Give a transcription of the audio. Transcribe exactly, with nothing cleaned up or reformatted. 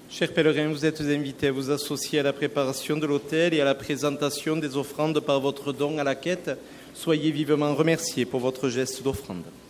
Chers pèlerins, vous êtes invités à vous associer à la préparation de l'autel et à la présentation des offrandes par votre don à la quête. Soyez vivement remerciés pour votre geste d'offrande.